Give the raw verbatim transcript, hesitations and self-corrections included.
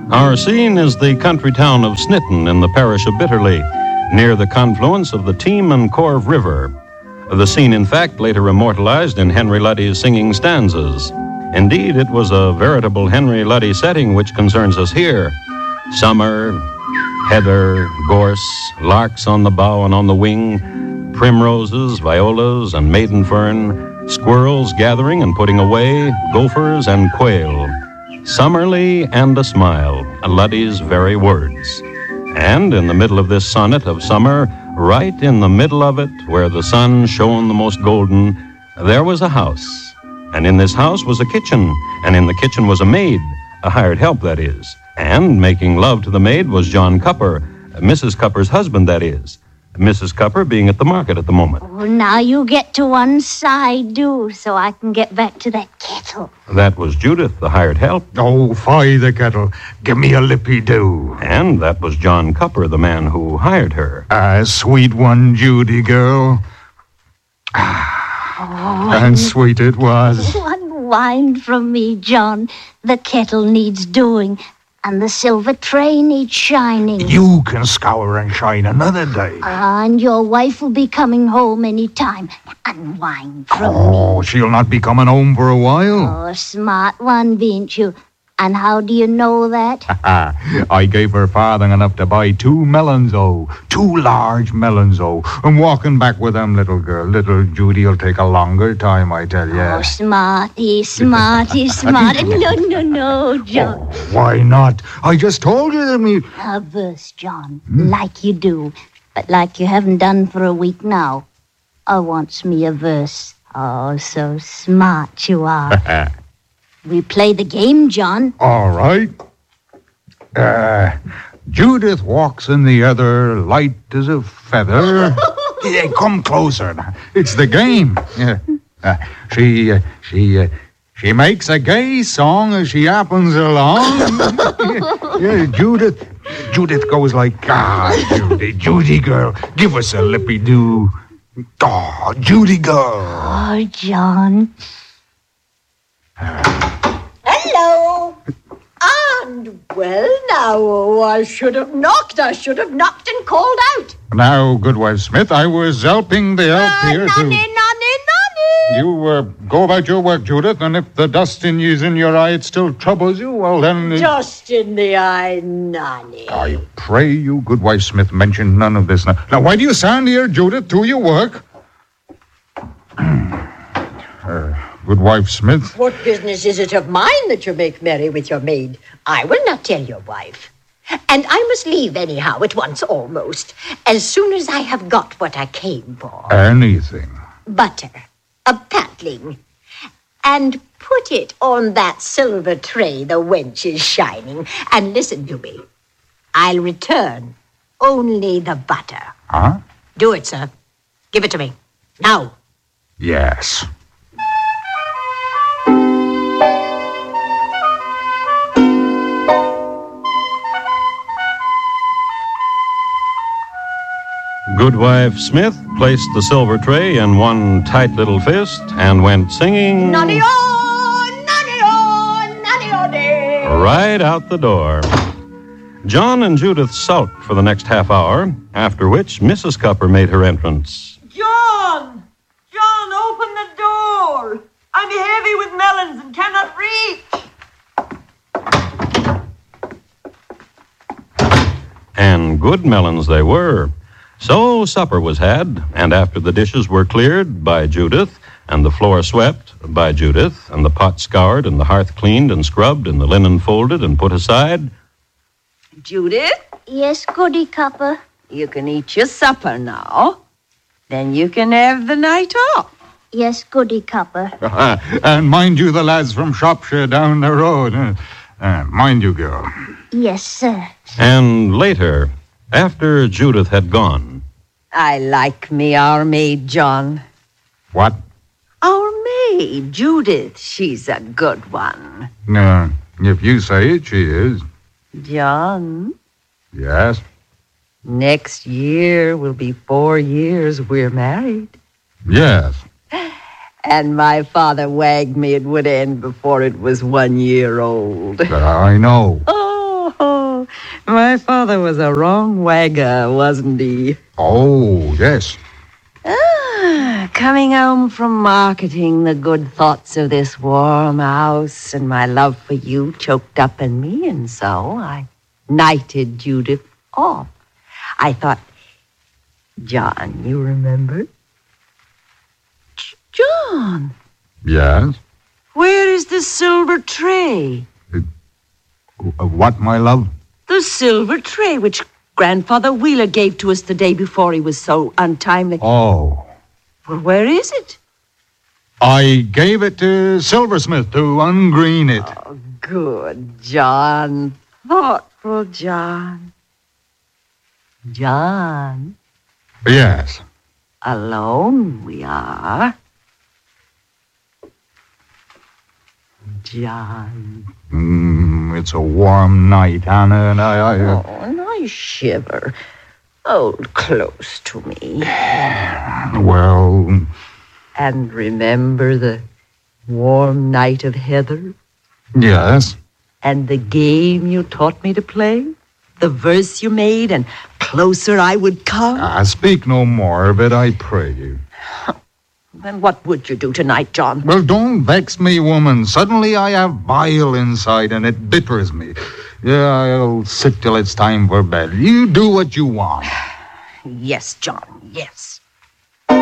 Our scene is the country town of Snitton in the parish of Bitterley, near the confluence of the Team and Corve River. The scene, in fact, later immortalized in Henry Luddy's singing stanzas. Indeed, it was a veritable Henry Luddy setting which concerns us here. Summer, heather, gorse, larks on the bough and on the wing, primroses, violas, and maiden fern, squirrels gathering and putting away, gophers and quail. Summerly and a smile, Luddy's very words. And in the middle of this sonnet of summer, right in the middle of it, where the sun shone the most golden, there was a house. And in this house was a kitchen, and in the kitchen was a maid, a hired help, that is. And making love to the maid was John Cupper, Missus Cupper's husband, that is. Missus Cupper being at the market at the moment. Oh, now you get to one side, do, so I can get back to that kettle. That was Judith, the hired help. Oh, fie the kettle. Give me a lippy-do. And that was John Cupper, the man who hired her. Ah, sweet one, Judy girl. Ah, Oh, and sweet it was. unwind from me, John. The kettle needs doing, and the silver tray needs shining. You can scour and shine another day. And your wife will be coming home any time. Unwind from me. Oh, she'll not be coming home for a while. Oh, smart one, bean't you? And how do you know that? I gave her farthing enough to buy two melons, oh. Two large melons, oh. And walking back with them, little girl. Little Judy'll take a longer time, I tell you. Oh, smarty, smarty, smarty. No, no, no, John. Oh, why not? I just told you that me... A verse, John, hmm? Like you do, but like you haven't done for a week now. I wants me a verse. Oh, so smart you are. We play the game, John. All right. Uh, Judith walks in the other, light as a feather. Yeah, come closer. It's the game. Yeah. Uh, she, uh, she, uh, she makes a gay song as she happens along. yeah, yeah, Judith, Judith goes like, ah, Judy, Judy girl, give us a lippy-do. Oh, Judy girl. Oh, John. Hello. And, well, now, oh, I should have knocked. I should have knocked and called out. Now, Goodwife Smith, I was helping the elf Uh, here nanny, to... nanny, nanny. You uh, go about your work, Judith, and if the dust in is in your eye, it still troubles you, well, then... Uh... Dust in the eye, nanny. I pray you, Goodwife Smith, mention none of this. Now, now why do you stand here, Judith? Do your work. uh... Goodwife Smith? What business is it of mine that you make merry with your maid? I will not tell your wife. And I must leave anyhow at once, almost, as soon as I have got what I came for. Anything. Butter, a patling, and put it on that silver tray the wench is shining. And listen to me. I'll return only the butter. Huh? Do it, sir. Give it to me. Now. Yes. Goodwife Smith placed the silver tray in one tight little fist and went singing... Nanny-o, nanny-o, nanny-o day. Right out the door. John and Judith sulked for the next half hour, after which Missus Cupper made her entrance. John! John, open the door! I'm heavy with melons and cannot reach. And good melons they were. So supper was had, and after the dishes were cleared by Judith, and the floor swept by Judith, and the pot scoured, and the hearth cleaned and scrubbed, and the linen folded and put aside... Judith? Yes, Goody Cupper. You can eat your supper now. Then you can have the night off. Yes, Goody Cupper. And mind you, the lads from Shropshire down the road. Uh, uh, mind you, girl. Yes, sir. And later, after Judith had gone... I like me our maid, John. What? Our maid, Judith. She's a good one. No, if you say it, she is. John? Yes? Next year will be four years we're married. Yes. And my father wagged me it would end before it was one year old. I know. Oh, My father was a wrong wagger, wasn't he? Oh, yes. Ah, coming home from marketing, the good thoughts of this warm house and my love for you choked up in me, and so I knighted Judith off. I thought, John, you remember? J- John! Yes? Where is the silver tray? Uh, what, my love? The silver tray which Grandfather Wheeler gave to us the day before he was so untimely. Oh. Well, where is it? I gave it to Silversmith to ungreen it. Oh, good, John. Thoughtful John. John. Yes. Alone we are. John. Mm, it's a warm night, Anna, and I... I uh... Oh, and I shiver. Hold close to me. Well... And remember the warm night of heather? Yes. And the game you taught me to play? The verse you made, and closer I would come? Ah, speak no more of it, I pray you. Then what would you do tonight, John? Well, don't vex me, woman. Suddenly I have bile inside, and it bitters me. Yeah, I'll sit till it's time for bed. You do what you want. Yes, John, yes.